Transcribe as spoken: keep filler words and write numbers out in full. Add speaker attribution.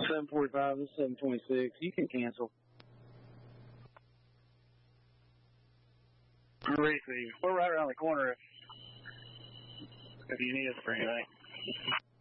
Speaker 1: seven forty-five, this is seven twenty-six. You can cancel. We're ready for you. We're right around the corner if, if you need us for anything.